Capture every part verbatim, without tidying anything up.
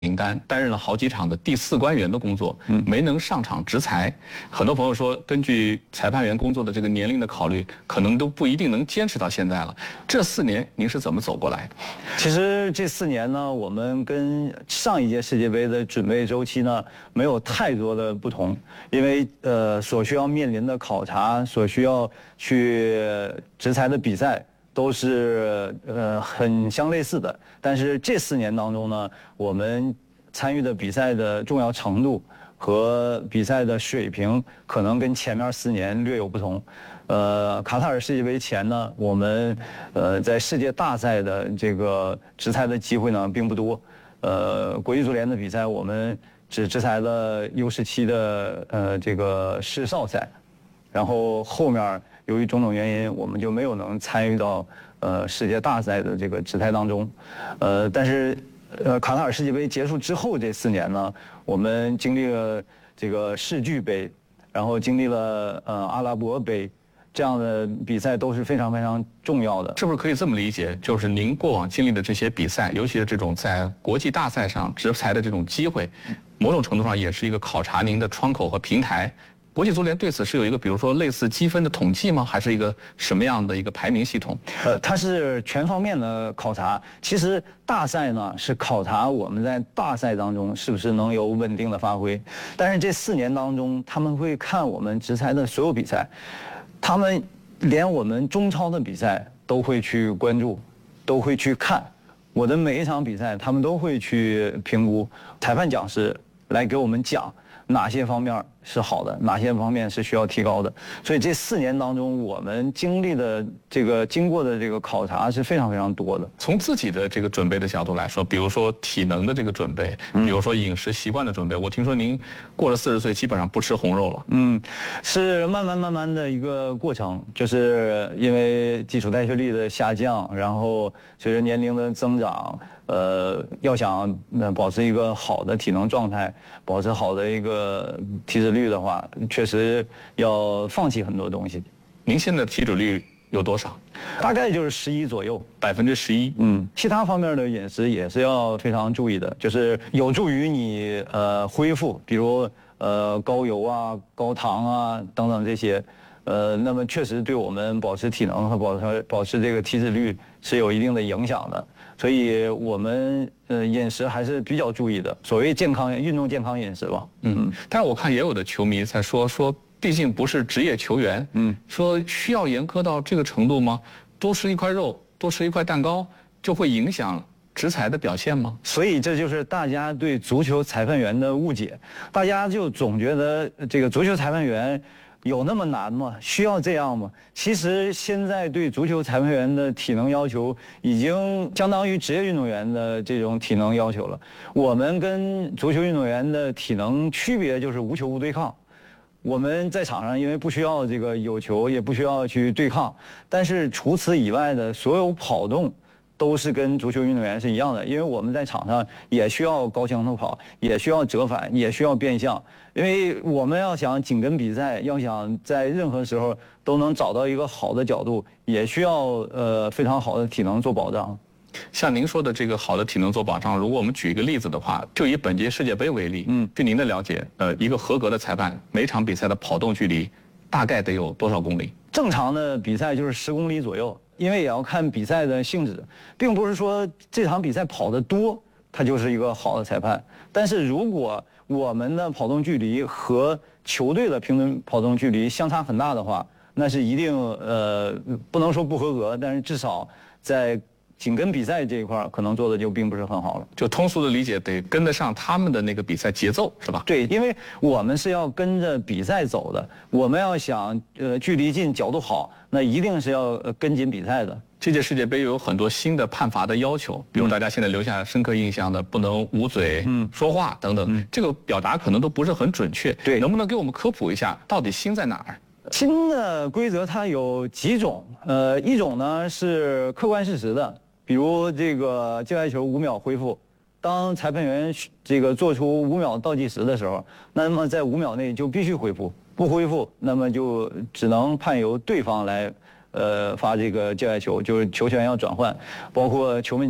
名单，担任了好几场的第四官员的工作，嗯，没能上场执裁。很多朋友说，根据裁判员工作的这个年龄的考虑，可能都不一定能坚持到现在了。这四年您是怎么走过来的？ 其实这四年呢，我们跟上一届世界杯的准备周期呢没有太多的不同，因为呃所需要面临的考察，所需要去执裁的比赛。都是呃很相类似的，但是这四年当中呢，我们参与的比赛的重要程度和比赛的水平可能跟前面四年略有不同。呃，卡塔尔世界杯前呢，我们呃在世界大赛的这个执裁的机会呢并不多。呃，国际足联的比赛我们只执裁了 U 十七的呃这个世少赛，然后后面。由于种种原因，我们就没有能参与到呃世界大赛的这个执裁当中，呃，但是呃卡塔尔世界杯结束之后这四年呢，我们经历了这个世俱杯，然后经历了呃阿拉伯杯，这样的比赛都是非常非常重要的。 是不是可以这么理解？就是您过往经历的这些比赛，尤其是这种在国际大赛上执裁的这种机会，某种程度上也是一个考察您的窗口和平台。国际足联对此是有一个，比如说类似积分的统计吗？还是一个什么样的一个排名系统？ 呃，它是全方面的考察。其实大赛呢是考察我们在大赛当中是不是能有稳定的发挥，但是这四年当中，他们会看我们执裁的所有比赛，他们连我们中超的比赛都会去关注，都会去看。我的每一场比赛，他们都会去评估，裁判讲师来给我们讲哪些方面是好的，哪些方面是需要提高的。所以这四年当中，我们经历的这个经过的这个考察是非常非常多的。 从自己的这个准备的角度来说，比如说体能的这个准备，比如说饮食习惯的准备，我听说您过了四十岁基本上不吃红肉了。 嗯，是慢慢慢慢的一个过程，就是因为基础代谢率的下降，然后随着年龄的增长。呃，要想呃保持一个好的体能状态，保持好的一个体脂率的话，确实要放弃很多东西。 您现在体脂率有多少？ 大概就是十一左右， 百分之十一。 嗯，其他方面的饮食也是要非常注意的，就是有助于你呃恢复，比如呃高油啊、高糖啊等等这些。呃，那么确实对我们保持体能和保持保持这个体脂率是有一定的影响的，所以我们呃饮食还是比较注意的，所谓健康运动健康饮食吧。 嗯，但是我看也有的球迷在说说，毕竟不是职业球员，嗯，说需要严苛到这个程度吗？多吃一块肉，多吃一块蛋糕，就会影响执裁的表现吗？ 所以这就是大家对足球裁判员的误解，大家就总觉得这个足球裁判员。有那么难吗？需要这样吗？其实现在对足球裁判员的体能要求已经相当于职业运动员的这种体能要求了。我们跟足球运动员的体能区别就是无球无对抗。我们在场上因为不需要这个有球，也不需要去对抗，但是除此以外的所有跑动。都是跟足球运动员是一样的，因为我们在场上也需要高强度跑，也需要折返，也需要变向。因为我们要想紧跟比赛，要想在任何时候都能找到一个好的角度，也需要呃非常好的体能做保障。 像您说的这个好的体能做保障，如果我们举一个例子的话，就以本届世界杯为例，嗯，据您的了解，呃，一个合格的裁判每场比赛的跑动距离大概得有多少公里？ 正常的比赛就是十公里左右。因为也要看比赛的性质，并不是说这场比赛跑得多，他就是一个好的裁判。但是如果我们的跑动距离和球队的平均跑动距离相差很大的话，那是一定呃不能说不合格，但是至少在紧跟比赛这一块可能做的就并不是很好了。 就通俗的理解，得跟得上他们的那个比赛节奏，是吧？ 对，因为我们是要跟着比赛走的，我们要想呃距离近、角度好，那一定是要跟紧比赛的。 这届世界杯有很多新的判罚的要求，比如大家现在留下深刻印象的，不能捂嘴、嗯、说话等等，嗯、这个表达可能都不是很准确。 对， 能不能给我们科普一下，到底新在哪儿？ 新的规则它有几种，呃，一种呢是客观事实的。比如这个界外球五秒恢复，当裁判员这个做出五秒倒计时的时候，那么在五秒内就必须恢复，不恢复，那么就只能判由对方来，呃，罚这个界外球，就是球权要转换，包括球门球。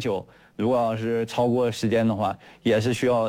如果要是超过时间的话，也是需要